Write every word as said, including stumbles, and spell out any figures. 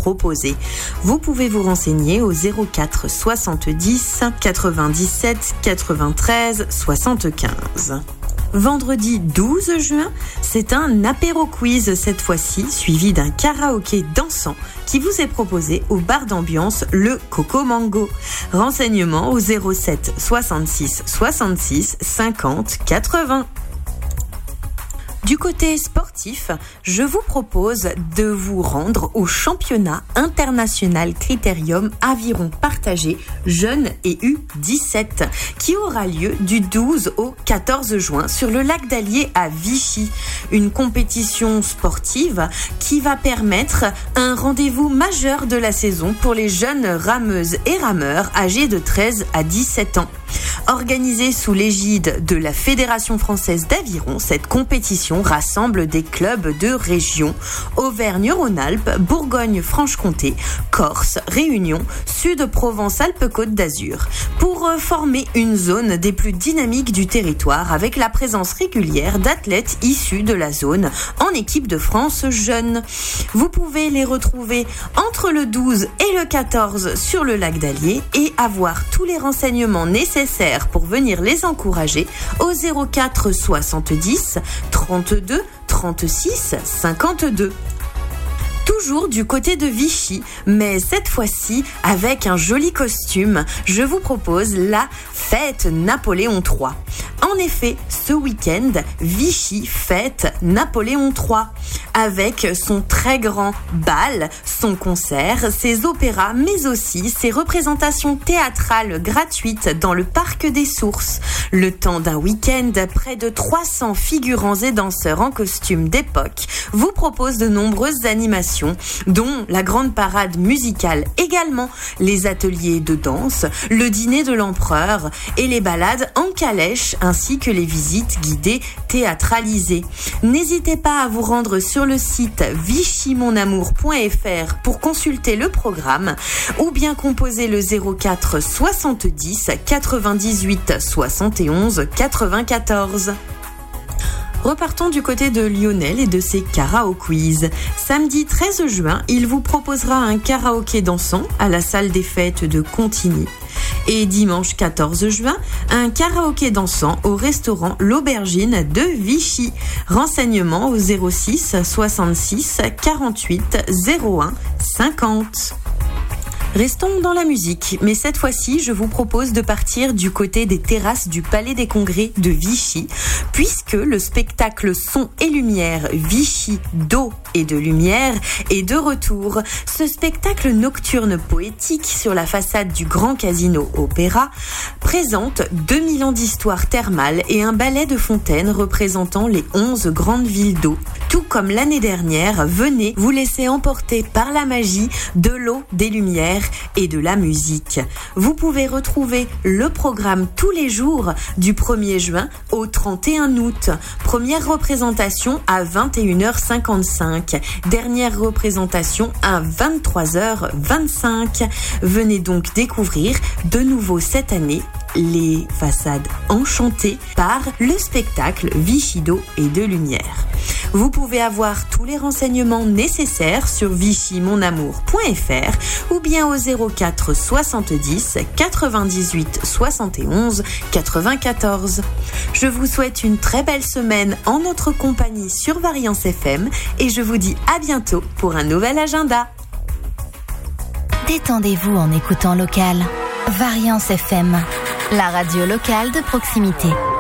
proposés. Vous pouvez vous renseigner au zéro quatre soixante-dix quatre-vingt-dix-sept quatre-vingt-treize soixante-quinze. Vendredi douze juin, c'est un apéro quiz cette fois-ci, suivi d'un karaoké dansant qui vous est proposé au bar d'ambiance Le Coco Mango. Renseignements au zéro sept soixante-six soixante-six cinquante quatre-vingts. Du côté sportif, je vous propose de vous rendre au championnat international Critérium Aviron Partagé Jeunes et U dix-sept qui aura lieu du douze au quatorze juin sur le lac d'Allier à Vichy. Une compétition sportive qui va permettre un rendez-vous majeur de la saison pour les jeunes rameuses et rameurs âgés de treize à dix-sept ans. Organisée sous l'égide de la Fédération française d'aviron, cette compétition rassemble des clubs de région Auvergne-Rhône-Alpes, Bourgogne-Franche-Comté, Corse, Réunion, Sud-Provence-Alpes-Côte d'Azur pour former une zone des plus dynamiques du territoire avec la présence régulière d'athlètes issus de la zone en équipe de France jeune. Vous pouvez les retrouver entre le douze et le quatorze sur le lac d'Allier et avoir tous les renseignements nécessaires pour venir les encourager au zéro quatre soixante-dix trente-deux trente-six cinquante-deux. Toujours du côté de Vichy, mais cette fois-ci avec un joli costume, je vous propose la fête Napoléon trois. En effet, ce week-end, Vichy fête Napoléon trois avec son très grand bal, son concert, ses opéras, mais aussi ses représentations théâtrales gratuites dans le Parc des Sources. Le temps d'un week-end, près de trois cents figurants et danseurs en costume d'époque vous proposent de nombreuses animations, dont la grande parade musicale également, les ateliers de danse, le dîner de l'empereur et les balades en calèche ainsi que les visites guidées théâtralisées. N'hésitez pas à vous rendre sur le site vichy mon amour point f r pour consulter le programme ou bien composer le zéro quatre soixante-dix quatre-vingt-dix-huit soixante et onze quatre-vingt-quatorze. Repartons du côté de Lionel et de ses karaoke quiz. Samedi treize juin, il vous proposera un karaoké dansant à la salle des fêtes de Contigny. Et dimanche quatorze juin, un karaoké dansant au restaurant L'Aubergine de Vichy. Renseignements au zéro six soixante-six quarante-huit zéro un cinquante. Restons dans la musique, mais cette fois-ci, je vous propose de partir du côté des terrasses du Palais des Congrès de Vichy, puisque le spectacle Son et Lumière Vichy d'eau et de lumière est de retour. Ce spectacle nocturne poétique sur la façade du Grand Casino Opéra présente deux mille ans d'histoire thermale et un ballet de fontaines représentant les onze grandes villes d'eau. Tout comme l'année dernière, venez vous laisser emporter par la magie de l'eau, des lumières et de la musique. Vous pouvez retrouver le programme tous les jours du premier juin au trente et un août. Première représentation à vingt et une heures cinquante-cinq. Dernière représentation à vingt-trois heures vingt-cinq. Venez donc découvrir de nouveau cette année les façades enchantées par le spectacle Vichy d'eau et de lumière. Vous pouvez avoir tous les renseignements nécessaires sur vichy mon amour point f r ou bien au zéro quatre soixante-dix quatre-vingt-dix-huit soixante et onze quatre-vingt-quatorze. Je vous souhaite une très belle semaine en notre compagnie sur Variance F M et je vous dis à bientôt pour un nouvel agenda. Détendez-vous en écoutant local. Variance F M, la radio locale de proximité.